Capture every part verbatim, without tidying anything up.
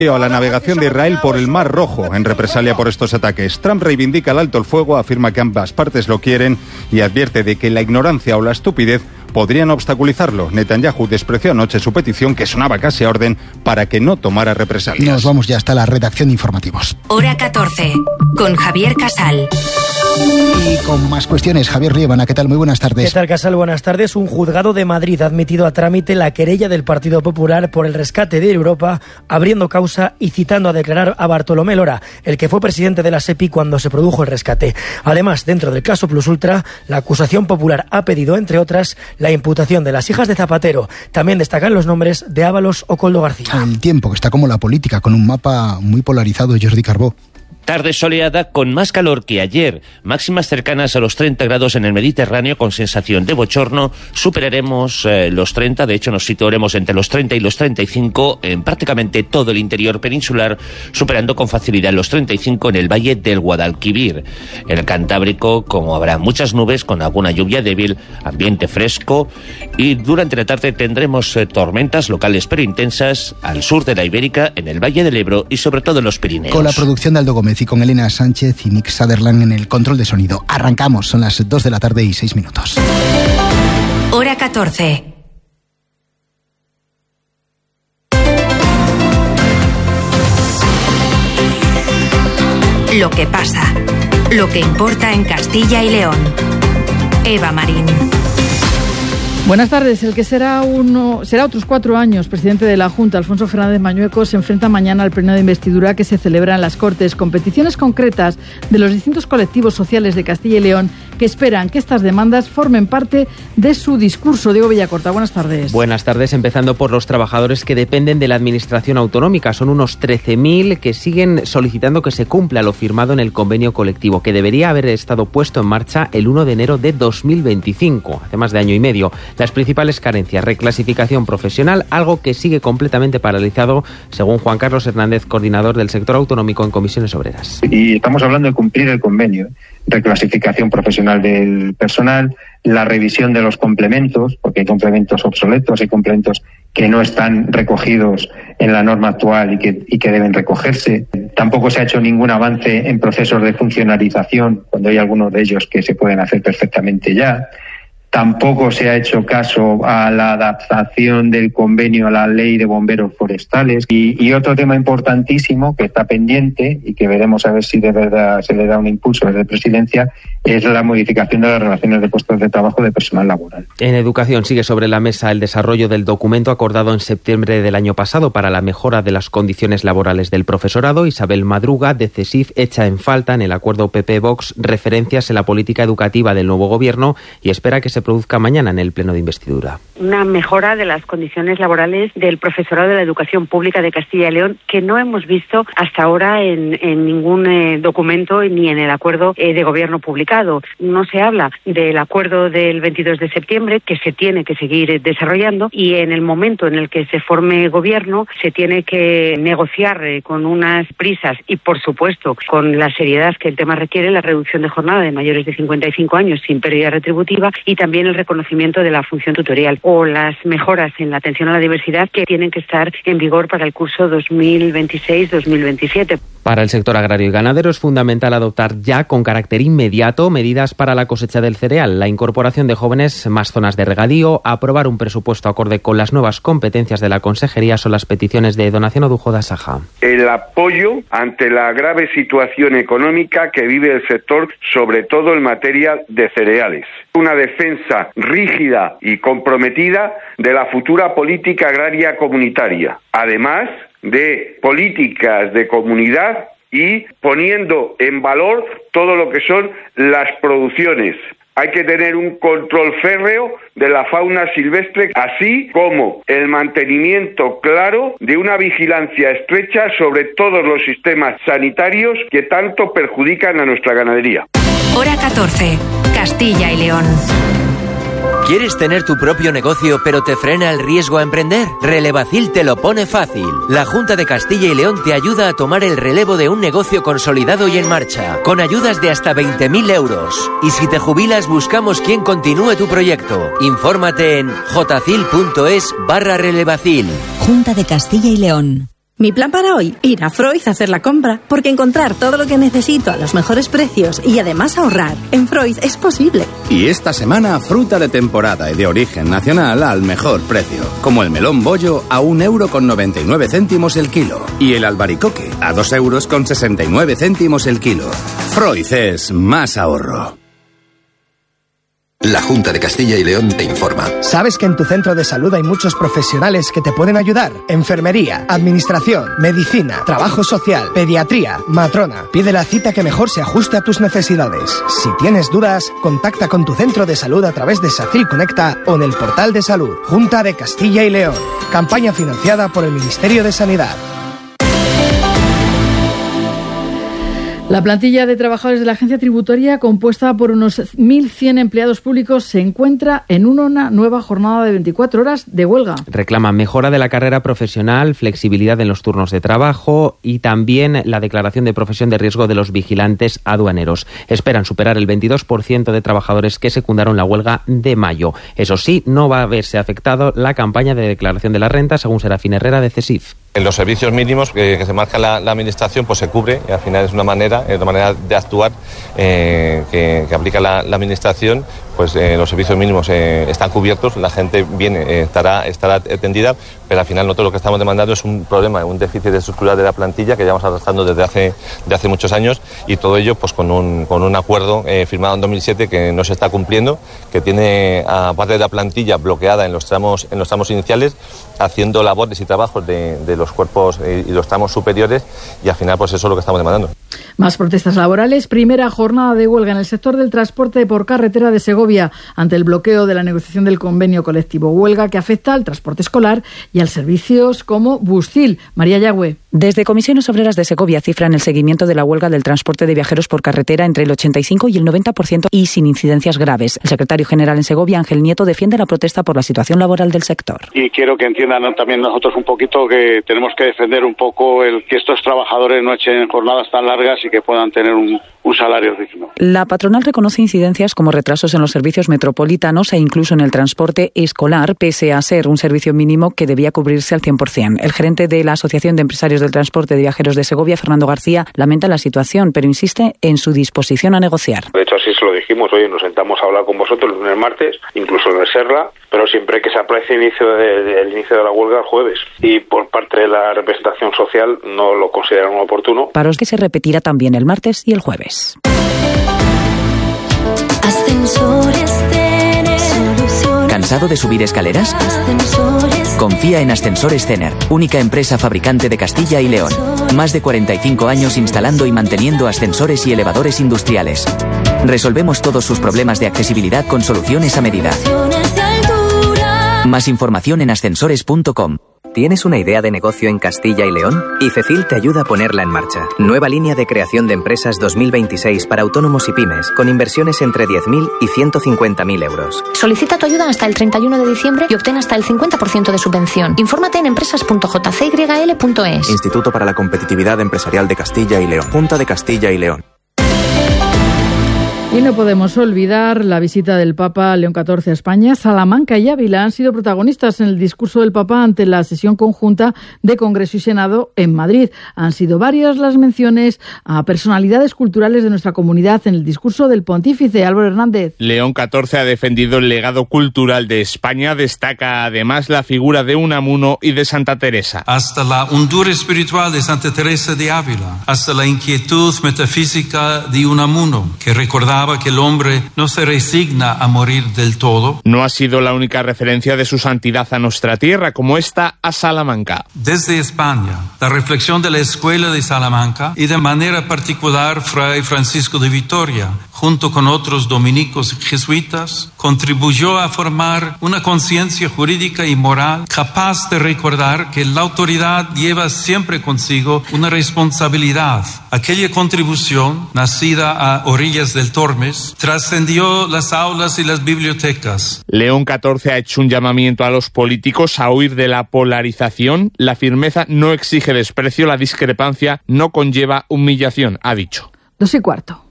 a la navegación de Israel por el Mar Rojo en represalia por estos ataques. Trump reivindica el alto el fuego, afirma que ambas partes lo quieren y advierte de que la ignorancia o la estupidez podrían obstaculizarlo. Netanyahu despreció anoche su petición, que sonaba casi a orden, para que no tomara represalias. Nos vamos ya hasta la redacción de informativos. Hora catorce, con Javier Casal. Y con más cuestiones, Javier Riebana, ¿qué tal? Muy buenas tardes. ¿Qué tal, Casal? Buenas tardes. Un juzgado de Madrid ha admitido a trámite la querella del Partido Popular por el rescate de Europa, abriendo causa y citando a declarar a Bartolomé Lora, el que fue presidente de la SEPI cuando se produjo el rescate. Además, dentro del caso Plus Ultra, la acusación popular ha pedido, entre otras, la imputación de las hijas de Zapatero. También destacan los nombres de Ábalos o Koldo García. El tiempo, que está como la política, con un mapa muy polarizado, Jordi Carbó. Tarde soleada con más calor que ayer, máximas cercanas a los treinta grados en el Mediterráneo con sensación de bochorno. Superaremos eh, los treinta, de hecho nos situaremos entre los treinta y los treinta y cinco en prácticamente todo el interior peninsular, superando con facilidad los treinta y cinco en el valle del Guadalquivir. En el Cantábrico, como habrá muchas nubes con alguna lluvia débil, ambiente fresco, y durante la tarde tendremos eh, tormentas locales pero intensas al sur de la Ibérica, en el Valle del Ebro y sobre todo en los Pirineos. Con la producción de Aldo Gómez y con Elena Sánchez y Nick Sutherland en el control de sonido. Arrancamos, son las dos de la tarde y seis minutos. Hora catorce. Lo que pasa, lo que importa en Castilla y León. Eva Marín. Buenas tardes. El que será uno será otros cuatro años presidente de la Junta, Alfonso Fernández Mañueco, se enfrenta mañana al pleno de investidura que se celebra en las Cortes, con peticiones concretas de los distintos colectivos sociales de Castilla y León que esperan que estas demandas formen parte de su discurso. Diego Villacorta, buenas tardes. Buenas tardes, empezando por los trabajadores que dependen de la administración autonómica. Son unos trece mil que siguen solicitando que se cumpla lo firmado en el convenio colectivo, que debería haber estado puesto en marcha el uno de enero de dos mil veinticinco, hace más de año y medio. Las principales carencias: reclasificación profesional, algo que sigue completamente paralizado, según Juan Carlos Hernández, coordinador del sector autonómico en Comisiones Obreras. Y estamos hablando de cumplir el convenio, reclasificación profesional del personal, la revisión de los complementos, porque hay complementos obsoletos, hay complementos que no están recogidos en la norma actual y que, y que deben recogerse. Tampoco se ha hecho ningún avance en procesos de funcionalización, cuando hay algunos de ellos que se pueden hacer perfectamente ya. Tampoco se ha hecho caso a la adaptación del convenio a la ley de bomberos forestales. Y, y otro tema importantísimo que está pendiente y que veremos a ver si de verdad se le da un impulso desde Presidencia es la modificación de las relaciones de puestos de trabajo de personal laboral. En educación sigue sobre la mesa el desarrollo del documento acordado en septiembre del año pasado para la mejora de las condiciones laborales del profesorado. Isabel Madruga, de CESIF, echa en falta en el acuerdo P P-Vox referencias en la política educativa del nuevo gobierno y espera que se produzca mañana en el pleno de investidura. Una mejora de las condiciones laborales del profesorado de la educación pública de Castilla y León que no hemos visto hasta ahora en, en ningún eh, documento ni en el acuerdo eh, de gobierno publicado. No se habla del acuerdo del veintidós de septiembre, que se tiene que seguir eh, desarrollando, y en el momento en el que se forme gobierno se tiene que negociar eh, con unas prisas y, por supuesto, con la seriedad que el tema requiere, la reducción de jornada de mayores de cincuenta y cinco años sin pérdida retributiva y también el reconocimiento de la función tutorial, o las mejoras en la atención a la diversidad que tienen que estar en vigor para el curso dos mil veintiséis dos mil veintisiete. Para el sector agrario y ganadero es fundamental adoptar ya con carácter inmediato medidas para la cosecha del cereal, la incorporación de jóvenes, más zonas de regadío, aprobar un presupuesto acorde con las nuevas competencias de la Consejería son las peticiones de Donación Odujo da Saja. El apoyo ante la grave situación económica que vive el sector, sobre todo en materia de cereales. Una defensa rígida y comprometida de la futura política agraria comunitaria, además de políticas de comunidad y poniendo en valor todo lo que son las producciones. Hay que tener un control férreo de la fauna silvestre, así como el mantenimiento claro de una vigilancia estrecha sobre todos los sistemas sanitarios que tanto perjudican a nuestra ganadería. Hora catorce, Castilla y León. ¿Quieres tener tu propio negocio pero te frena el riesgo a emprender? Relevacil te lo pone fácil. La Junta de Castilla y León te ayuda a tomar el relevo de un negocio consolidado y en marcha, con ayudas de hasta veinte mil euros. Y si te jubilas, buscamos quien continúe tu proyecto. Infórmate en jotacil punto es barra relevacil. Junta de Castilla y León. Mi plan para hoy, ir a Freud a hacer la compra, porque encontrar todo lo que necesito a los mejores precios y además ahorrar en Freud es posible. Y esta semana, fruta de temporada y de origen nacional al mejor precio, como el melón bollo a un euro con noventa y nueve céntimos el kilo y el albaricoque a dos euros con sesenta y nueve céntimos el kilo. Freud es más ahorro. La Junta de Castilla y León te informa. ¿Sabes que en tu centro de salud hay muchos profesionales que te pueden ayudar? Enfermería, administración, medicina, trabajo social, pediatría, matrona. Pide la cita que mejor se ajuste a tus necesidades. Si tienes dudas, contacta con tu centro de salud a través de SACIL Conecta o en el portal de salud. Junta de Castilla y León. Campaña financiada por el Ministerio de Sanidad. La plantilla de trabajadores de la agencia tributaria, compuesta por unos mil cien empleados públicos, se encuentra en una nueva jornada de veinticuatro horas de huelga. Reclama mejora de la carrera profesional, flexibilidad en los turnos de trabajo y también la declaración de profesión de riesgo de los vigilantes aduaneros. Esperan superar el veintidós por ciento de trabajadores que secundaron la huelga de mayo. Eso sí, no va a verse afectado la campaña de declaración de la renta, según Serafín Herrera de CESIF. En los servicios mínimos que, que se marca la, la Administración, pues se cubre y al final es una manera, es una manera de actuar eh, que, que aplica la, la Administración. Pues eh, los servicios mínimos eh, están cubiertos, la gente viene, eh, estará, estará atendida, pero al final nosotros lo que estamos demandando es un problema, un déficit estructural de la plantilla que llevamos arrastrando desde hace, de hace muchos años y todo ello pues con un, con un acuerdo eh, firmado en dos mil siete que no se está cumpliendo, que tiene a parte de la plantilla bloqueada en los tramos, en los tramos iniciales, haciendo labores y trabajos de, de los cuerpos eh, y los tramos superiores y al final pues eso es lo que estamos demandando. Más protestas laborales. Primera jornada de huelga en el sector del transporte por carretera de Segovia ante el bloqueo de la negociación del convenio colectivo. Huelga que afecta al transporte escolar y a servicios como Buscil. María Yagüe. Desde Comisiones Obreras de Segovia cifran el seguimiento de la huelga del transporte de viajeros por carretera entre el ochenta y cinco y el noventa por ciento y sin incidencias graves. El secretario general en Segovia, Ángel Nieto, defiende la protesta por la situación laboral del sector. Y quiero que entiendan también nosotros un poquito que tenemos que defender un poco el que estos trabajadores no echen jornadas tan largas y que puedan tener un, un salario digno. La patronal reconoce incidencias como retrasos en los servicios metropolitanos e incluso en el transporte escolar, pese a ser un servicio mínimo que debía cubrirse al cien por ciento. El gerente de la Asociación de Empresarios del Transporte de Viajeros de Segovia, Fernando García, lamenta la situación, pero insiste en su disposición a negociar. De hecho, así se lo dijimos, oye, nos sentamos a hablar con vosotros el lunes, martes, incluso en el Serla, pero siempre que se aplace el inicio de, de, el inicio de la huelga el jueves. Y por parte de la representación social no lo consideran oportuno. Paros que se repetirá también el martes y el jueves. Ascensores Cener. ¿Cansado de subir escaleras? Ascensores. Confía en Ascensores Cener, única empresa fabricante de Castilla y León. Más de cuarenta y cinco años instalando y manteniendo ascensores y elevadores industriales. Resolvemos todos sus problemas de accesibilidad con soluciones a medida. Más información en ascensores punto com. ¿Tienes una idea de negocio en Castilla y León? ICECIL te ayuda a ponerla en marcha. Nueva línea de creación de empresas dos mil veintiséis para autónomos y pymes, con inversiones entre diez mil y ciento cincuenta mil euros. Solicita tu ayuda hasta el treinta y uno de diciembre y obtén hasta el cincuenta por ciento de subvención. Infórmate en empresas punto j c y l punto e s. Instituto para la Competitividad Empresarial de Castilla y León. Junta de Castilla y León. Y no podemos olvidar la visita del Papa León catorce a España. Salamanca y Ávila han sido protagonistas en el discurso del Papa ante la sesión conjunta de Congreso y Senado en Madrid. Han sido varias las menciones a personalidades culturales de nuestra comunidad en el discurso del pontífice. Álvaro Hernández. León catorce ha defendido el legado cultural de España. Destaca además la figura de Unamuno y de Santa Teresa. Hasta la hondura espiritual de Santa Teresa de Ávila, hasta la inquietud metafísica de Unamuno, que recordaba que el hombre no se resigna a morir del todo. No ha sido la única referencia de su santidad a nuestra tierra, como esta a Salamanca. Desde España, la reflexión de la Escuela de Salamanca y de manera particular Fray Francisco de Vitoria, junto con otros dominicos jesuitas, contribuyó a formar una conciencia jurídica y moral capaz de recordar que la autoridad lleva siempre consigo una responsabilidad. Aquella contribución, nacida a orillas del Tormes, trascendió las aulas y las bibliotecas. León catorce ha hecho un llamamiento a los políticos a huir de la polarización. La firmeza no exige desprecio, la discrepancia no conlleva humillación, ha dicho. Dos y cuarto.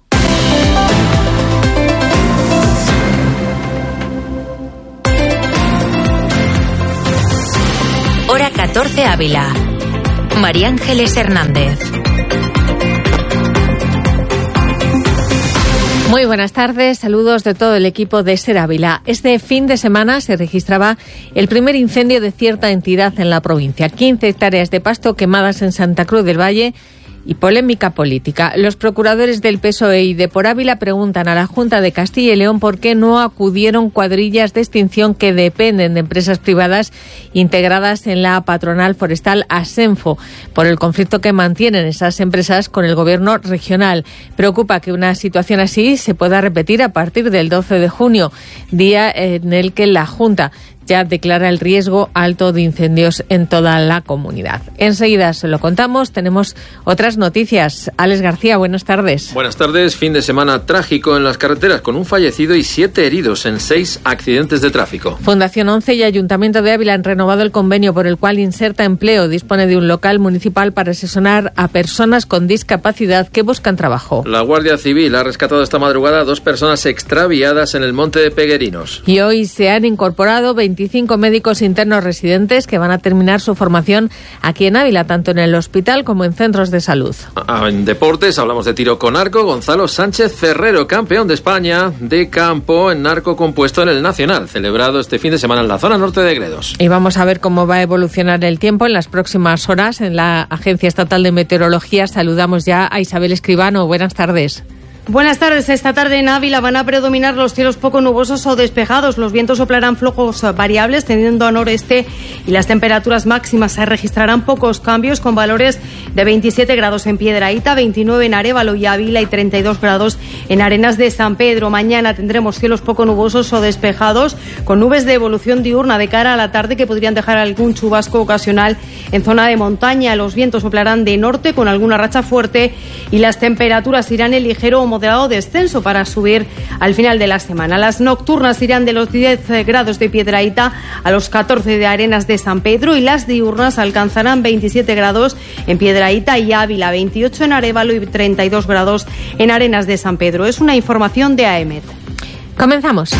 Hora catorce Ávila. María Ángeles Hernández. Muy buenas tardes, saludos de todo el equipo de Ser Ávila. Este fin de semana se registraba el primer incendio de cierta entidad en la provincia. quince hectáreas de pasto quemadas en Santa Cruz del Valle y polémica política. Los procuradores del P S O E y de Por Ávila preguntan a la Junta de Castilla y León por qué no acudieron cuadrillas de extinción que dependen de empresas privadas integradas en la patronal forestal Asenfo, por el conflicto que mantienen esas empresas con el gobierno regional. Preocupa que una situación así se pueda repetir a partir del doce de junio, día en el que la Junta ya declara el riesgo alto de incendios en toda la comunidad. Enseguida se lo contamos. Tenemos otras noticias. Alex García, buenas tardes. Buenas tardes. Fin de semana trágico en las carreteras, con un fallecido y siete heridos en seis accidentes de tráfico. Fundación once y Ayuntamiento de Ávila han renovado el convenio por el cual Inserta Empleo dispone de un local municipal para asesorar a personas con discapacidad que buscan trabajo. La Guardia Civil ha rescatado esta madrugada a dos personas extraviadas en el Monte de Peguerinos. Y hoy se han incorporado veinticinco médicos internos residentes que van a terminar su formación aquí en Ávila, tanto en el hospital como en centros de salud. En deportes hablamos de tiro con arco. Gonzalo Sánchez Ferrero, campeón de España de campo en arco compuesto en el Nacional, celebrado este fin de semana en la zona norte de Gredos. Y vamos a ver cómo va a evolucionar el tiempo en las próximas horas. En la Agencia Estatal de Meteorología saludamos ya a Isabel Escribano. Buenas tardes. Buenas tardes. Esta tarde en Ávila van a predominar los cielos poco nubosos o despejados. Los vientos soplarán flojos variables tendiendo a noreste y las temperaturas máximas se registrarán pocos cambios, con valores de veintisiete grados en Piedrahíta, veintinueve en Arévalo y Ávila y treinta y dos grados en Arenas de San Pedro. Mañana tendremos cielos poco nubosos o despejados con nubes de evolución diurna de cara a la tarde que podrían dejar algún chubasco ocasional en zona de montaña. Los vientos soplarán de norte con alguna racha fuerte y las temperaturas irán en ligero o moderado descenso para subir al final de la semana. Las nocturnas irán de los diez grados de Piedrahíta a los catorce de Arenas de San Pedro y las diurnas alcanzarán veintisiete grados en Piedrahíta y Ávila, veintiocho en Arévalo y treinta y dos grados en Arenas de San Pedro. Es una información de A E M E T. Comenzamos.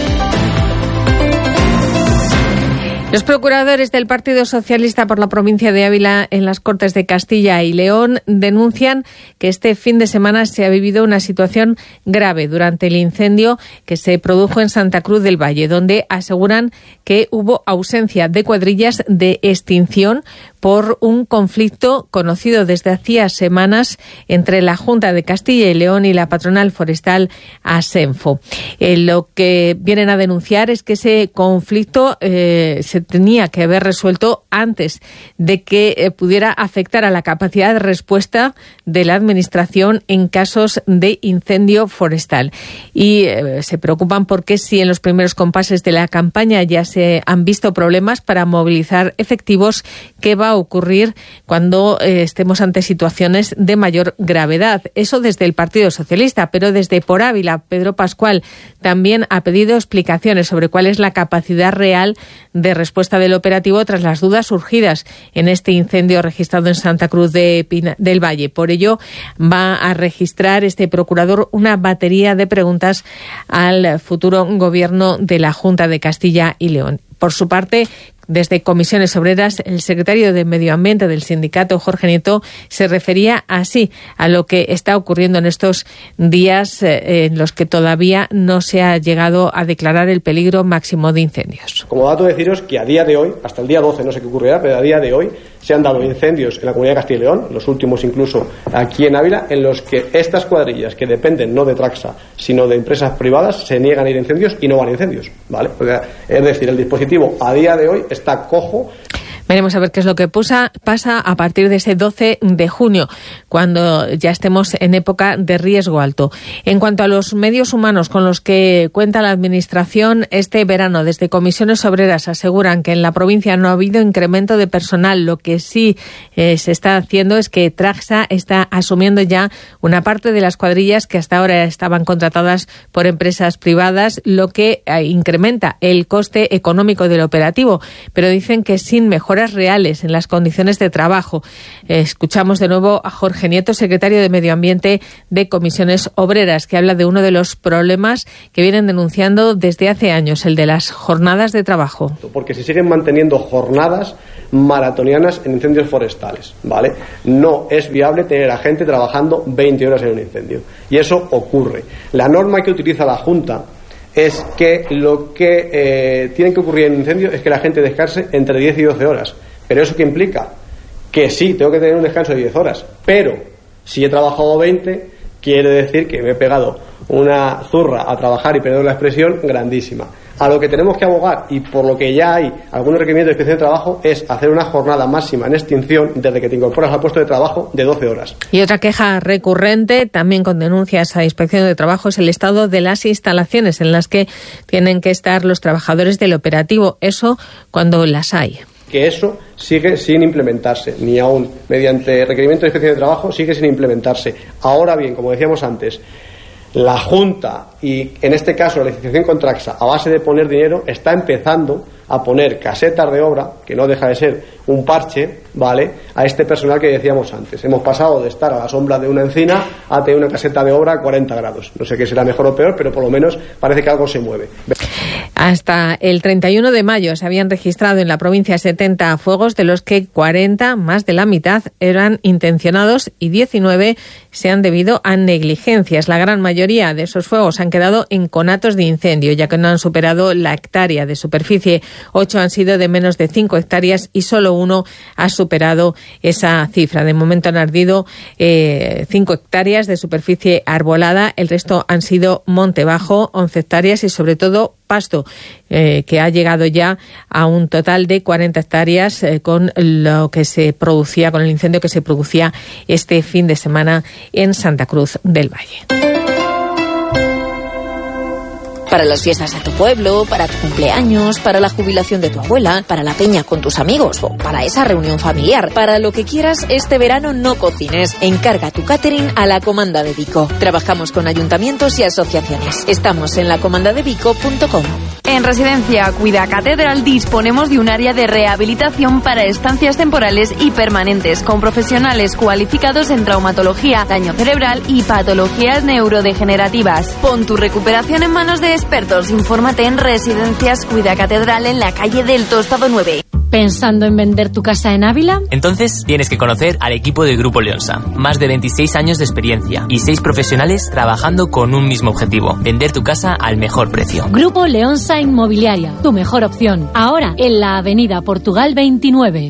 Los procuradores del Partido Socialista por la provincia de Ávila en las Cortes de Castilla y León denuncian que este fin de semana se ha vivido una situación grave durante el incendio que se produjo en Santa Cruz del Valle, donde aseguran que hubo ausencia de cuadrillas de extinción por un conflicto conocido desde hacía semanas entre la Junta de Castilla y León y la patronal forestal Asenfo. Eh, lo que vienen a denunciar es que ese conflicto eh, se tenía que haber resuelto antes de que eh, pudiera afectar a la capacidad de respuesta de la Administración en casos de incendio forestal. Y eh, se preocupan porque si en los primeros compases de la campaña ya se han visto problemas para movilizar efectivos, ¿qué va a ocurrir cuando eh, estemos ante situaciones de mayor gravedad? Eso desde el Partido Socialista, pero desde Por Ávila, Pedro Pascual también ha pedido explicaciones sobre cuál es la capacidad real de respuesta del operativo tras las dudas surgidas en este incendio registrado en Santa Cruz de Pina, del Valle. Por ello, va a registrar este procurador una batería de preguntas al futuro gobierno de la Junta de Castilla y León. Por su parte, desde Comisiones Obreras, el secretario de Medio Ambiente del sindicato, Jorge Nieto, se refería así a lo que está ocurriendo en estos días eh, en los que todavía no se ha llegado a declarar el peligro máximo de incendios. Como dato deciros que a día de hoy, hasta el día doce, no sé qué ocurrirá, pero a día de hoy se han dado incendios en la Comunidad de Castilla y León, los últimos incluso aquí en Ávila, en los que estas cuadrillas que dependen no de Traxa, sino de empresas privadas, se niegan a ir a incendios y no van a incendios, ¿vale? Es decir, el dispositivo a día de hoy está cojo. Veremos a ver qué es lo que pasa, pasa a partir de ese doce de junio, cuando ya estemos en época de riesgo alto. En cuanto a los medios humanos con los que cuenta la Administración, este verano desde Comisiones Obreras aseguran que en la provincia no ha habido incremento de personal. Lo que sí eh, se está haciendo es que Traxa está asumiendo ya una parte de las cuadrillas que hasta ahora estaban contratadas por empresas privadas, lo que eh, incrementa el coste económico del operativo. Pero dicen que sin mejor mejoras reales en las condiciones de trabajo. Eh, escuchamos de nuevo a Jorge Nieto, secretario de Medio Ambiente de Comisiones Obreras, que habla de uno de los problemas que vienen denunciando desde hace años, el de las jornadas de trabajo. Porque se siguen manteniendo jornadas maratonianas en incendios forestales, ¿vale? No es viable tener a gente trabajando veinte horas en un incendio. Y eso ocurre. La norma que utiliza la Junta es que lo que eh, tiene que ocurrir en un incendio es que la gente descanse entre diez y doce horas. ¿Pero eso qué implica? Que sí, tengo que tener un descanso de diez horas, pero si he trabajado veinte, quiere decir que me he pegado una zurra a trabajar, y perdón la expresión, grandísima. A lo que tenemos que abogar, y por lo que ya hay algunos requerimientos de inspección de trabajo, es hacer una jornada máxima en extinción desde que te incorporas al puesto de trabajo de doce horas. Y otra queja recurrente, también con denuncias a inspección de trabajo, es el estado de las instalaciones en las que tienen que estar los trabajadores del operativo. Eso cuando las hay. Que eso sigue sin implementarse, ni aún mediante requerimiento de inspección de trabajo sigue sin implementarse. Ahora bien, como decíamos antes, la Junta, y en este caso la licitación con Traxa, a base de poner dinero, está empezando a poner casetas de obra, que no deja de ser un parche, ¿vale?, a este personal que decíamos antes. Hemos pasado de estar a la sombra de una encina a tener una caseta de obra a cuarenta grados. No sé qué será mejor o peor, pero por lo menos parece que algo se mueve. Hasta el treinta y uno de mayo se habían registrado en la provincia setenta fuegos, de los que cuarenta, más de la mitad, eran intencionados y diecinueve se han debido a negligencias. La gran mayoría de esos fuegos han quedado en conatos de incendio, ya que no han superado la hectárea de superficie. Ocho han sido de menos de cinco hectáreas y solo uno ha superado esa cifra. De momento han ardido eh, cinco hectáreas de superficie arbolada, el resto han sido monte bajo, once hectáreas y sobre todo pasto, eh, que ha llegado ya a un total de cuarenta hectáreas eh, con lo que se producía, con el incendio que se producía este fin de semana en Santa Cruz del Valle. Para las fiestas de tu pueblo, para tu cumpleaños, para la jubilación de tu abuela, para la peña con tus amigos o para esa reunión familiar. Para lo que quieras, este verano no cocines. Encarga tu catering a la Comanda de Vico. Trabajamos con ayuntamientos y asociaciones. Estamos en la comanda de vico punto com. En Residencia Cuida Catedral disponemos de un área de rehabilitación para estancias temporales y permanentes, con profesionales cualificados en traumatología, daño cerebral y patologías neurodegenerativas. Pon tu recuperación en manos de expertos. Infórmate en Residencias Cuida Catedral en la calle del Tostado nueve. ¿Pensando en vender tu casa en Ávila? Entonces tienes que conocer al equipo de Grupo Leonsa. Más de veintiséis años de experiencia y seis profesionales trabajando con un mismo objetivo: vender tu casa al mejor precio. Grupo Leonsa Inmobiliaria, tu mejor opción. Ahora en la avenida Portugal veintinueve.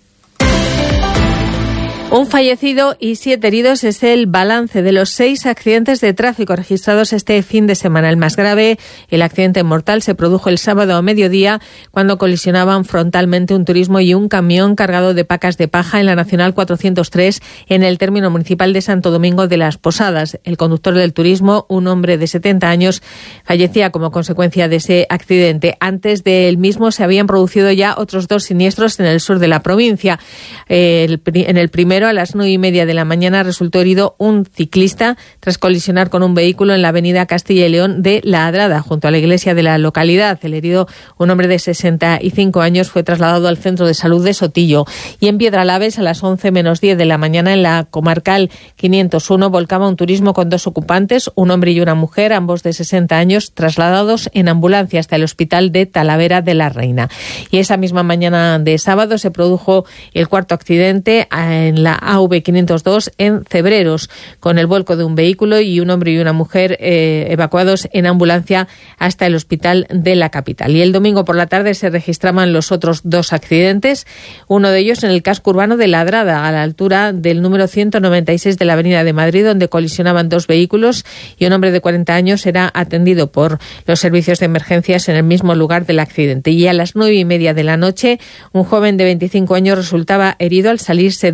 Un fallecido y siete heridos es el balance de los seis accidentes de tráfico registrados este fin de semana. El más grave, el accidente mortal, se produjo el sábado a mediodía cuando colisionaban frontalmente un turismo y un camión cargado de pacas de paja en la Nacional cuatrocientos tres en el término municipal de Santo Domingo de las Posadas. El conductor del turismo, un hombre de setenta años, fallecía como consecuencia de ese accidente. Antes del mismo se habían producido ya otros dos siniestros en el sur de la provincia. El, en el primero, a las nueve y media de la mañana, resultó herido un ciclista tras colisionar con un vehículo en la avenida Castilla y León de La Adrada, junto a la iglesia de la localidad. El herido, un hombre de sesenta y cinco años, fue trasladado al centro de salud de Sotillo. Y en Piedralaves, a las once menos diez de la mañana, en la comarcal quinientos uno, volcaba un turismo con dos ocupantes, un hombre y una mujer, ambos de sesenta años, trasladados en ambulancia hasta el hospital de Talavera de la Reina. Y esa misma mañana de sábado se produjo el cuarto accidente en la A V quinientos dos en Cebreros, con el vuelco de un vehículo y un hombre y una mujer eh, evacuados en ambulancia hasta el hospital de la capital. Y el domingo por la tarde se registraban los otros dos accidentes, uno de ellos en el casco urbano de Ladrada, a la altura del número ciento noventa y seis de la Avenida de Madrid, donde colisionaban dos vehículos y un hombre de cuarenta años era atendido por los servicios de emergencias en el mismo lugar del accidente. Y a las nueve y media de la noche, un joven de veinticinco años resultaba herido al salirse de la vía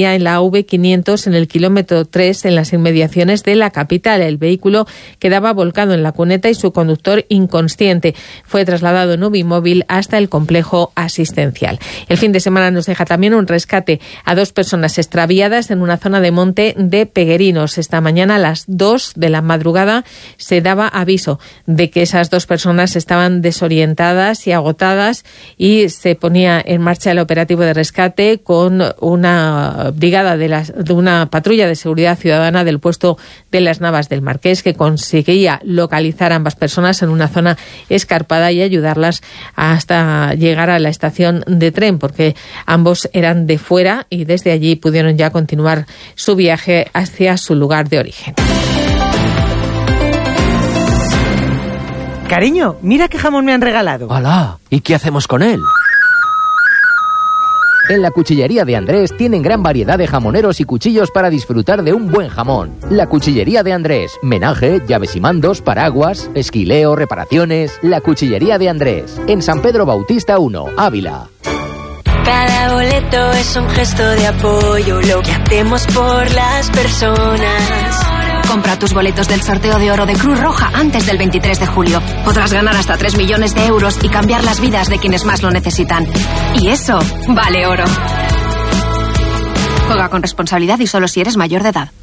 caía en la A V quinientos en el kilómetro tres en las inmediaciones de la capital. El vehículo quedaba volcado en la cuneta y su conductor inconsciente. Fue trasladado en Ubimóvil hasta el complejo asistencial. El fin de semana nos deja también un rescate a dos personas extraviadas en una zona de monte de Peguerinos. Esta mañana a las dos de la madrugada se daba aviso de que esas dos personas estaban desorientadas y agotadas y se ponía en marcha el operativo de rescate con una brigada de, las, de una patrulla de seguridad ciudadana del puesto de las Navas del Marqués, que conseguía localizar a ambas personas en una zona escarpada y ayudarlas hasta llegar a la estación de tren, porque ambos eran de fuera y desde allí pudieron ya continuar su viaje hacia su lugar de origen. Cariño, mira qué jamón me han regalado. ¡Hala! ¿Y qué hacemos con él? En la Cuchillería de Andrés tienen gran variedad de jamoneros y cuchillos para disfrutar de un buen jamón. La Cuchillería de Andrés. Menaje, llaves y mandos, paraguas, esquileo, reparaciones. La Cuchillería de Andrés. En San Pedro Bautista uno, Ávila. Cada boleto es un gesto de apoyo, lo que hacemos por las personas. Compra tus boletos del sorteo de oro de Cruz Roja antes del veintitrés de julio. Podrás ganar hasta tres millones de euros y cambiar las vidas de quienes más lo necesitan. Y eso vale oro. Juega con responsabilidad y solo si eres mayor de edad.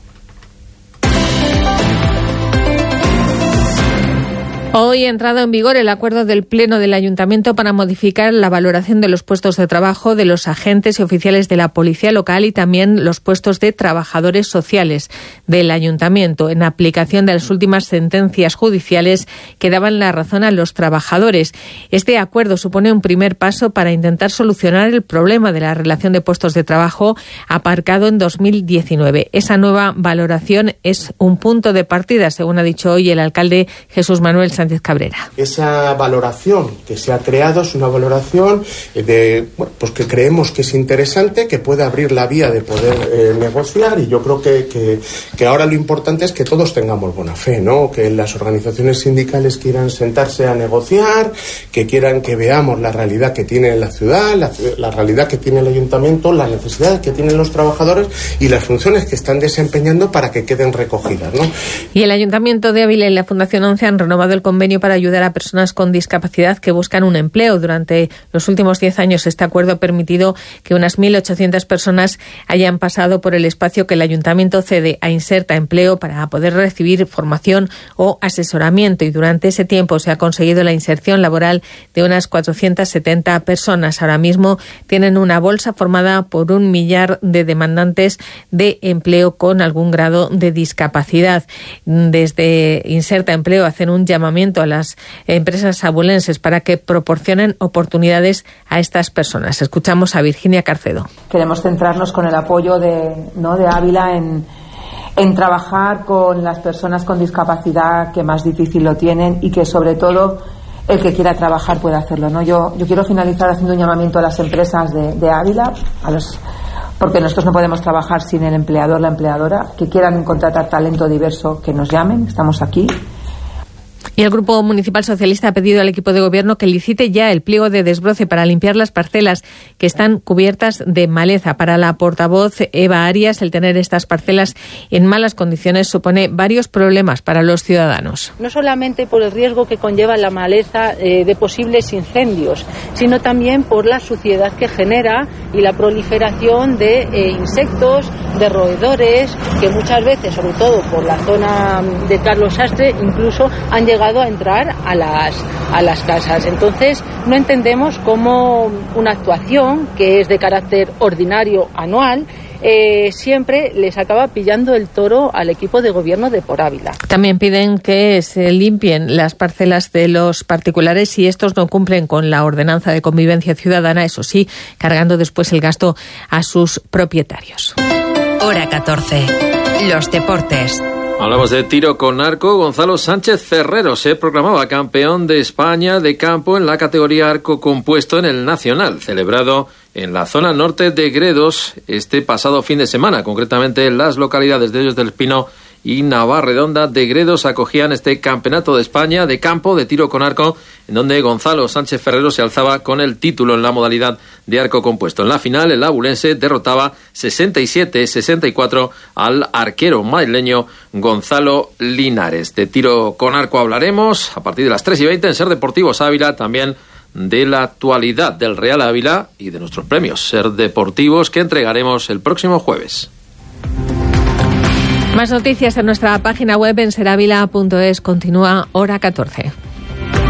Hoy ha entrado en vigor el acuerdo del Pleno del Ayuntamiento para modificar la valoración de los puestos de trabajo de los agentes y oficiales de la Policía Local y también los puestos de trabajadores sociales del Ayuntamiento, en aplicación de las últimas sentencias judiciales que daban la razón a los trabajadores. Este acuerdo supone un primer paso para intentar solucionar el problema de la relación de puestos de trabajo aparcado en dos mil diecinueve. Esa nueva valoración es un punto de partida, según ha dicho hoy el alcalde Jesús Manuel Sánchez Cabrera. Esa valoración que se ha creado es una valoración de, bueno, pues que creemos que es interesante, que puede abrir la vía de poder eh, negociar, y yo creo que, que, que ahora lo importante es que todos tengamos buena fe, ¿no? Que las organizaciones sindicales quieran sentarse a negociar, que quieran que veamos la realidad que tiene la ciudad, la, la realidad que tiene el ayuntamiento, las necesidades que tienen los trabajadores y las funciones que están desempeñando para que queden recogidas, ¿no? Y el Ayuntamiento de Ávila y la Fundación once han renovado el convenio para ayudar a personas con discapacidad que buscan un empleo. Durante los últimos diez años, este acuerdo ha permitido que unas mil ochocientas personas hayan pasado por el espacio que el Ayuntamiento cede a Inserta Empleo para poder recibir formación o asesoramiento, y durante ese tiempo se ha conseguido la inserción laboral de unas cuatrocientas setenta personas. Ahora mismo tienen una bolsa formada por un millar de demandantes de empleo con algún grado de discapacidad. Desde Inserta Empleo hacen un llamamiento a las empresas abulenses para que proporcionen oportunidades a estas personas. Escuchamos a Virginia Carcedo. Queremos centrarnos con el apoyo de, ¿no? de Ávila en, en trabajar con las personas con discapacidad que más difícil lo tienen, y que sobre todo el que quiera trabajar pueda hacerlo, ¿no? Yo, yo quiero finalizar haciendo un llamamiento a las empresas de, de Ávila, a los, porque nosotros no podemos trabajar sin el empleador, la empleadora, que quieran contratar talento diverso, que nos llamen, estamos aquí. Y el Grupo Municipal Socialista ha pedido al equipo de gobierno que licite ya el pliego de desbroce para limpiar las parcelas que están cubiertas de maleza. Para la portavoz Eva Arias, el tener estas parcelas en malas condiciones supone varios problemas para los ciudadanos. No solamente por el riesgo que conlleva la maleza eh, de posibles incendios, sino también por la suciedad que genera y la proliferación de eh, insectos, de roedores, que muchas veces, sobre todo por la zona de Carlos Sastre, incluso han llegado a entrar a las, a las casas. Entonces, no entendemos cómo una actuación que es de carácter ordinario anual eh, siempre les acaba pillando el toro al equipo de gobierno de Por Ávila. También piden que se limpien las parcelas de los particulares si estos no cumplen con la ordenanza de convivencia ciudadana, eso sí, cargando después el gasto a sus propietarios. Hora catorce. Los deportes. Hablamos de tiro con arco. Gonzalo Sánchez Ferrero se proclamaba campeón de España de campo en la categoría arco compuesto en el Nacional, celebrado en la zona norte de Gredos este pasado fin de semana, concretamente en las localidades de Hoyos del Espino y Navarredonda de Gredos acogían este Campeonato de España de campo de tiro con arco, en donde Gonzalo Sánchez Ferrero se alzaba con el título en la modalidad de arco compuesto. En la final, el abulense derrotaba sesenta y siete a sesenta y cuatro al arquero madrileño Gonzalo Linares. De tiro con arco hablaremos a partir de las tres y veinte en Ser Deportivos Ávila, también de la actualidad del Real Ávila y de nuestros premios Ser Deportivos que entregaremos el próximo jueves. Más noticias en nuestra página web en seravila punto es. Continúa Hora catorce.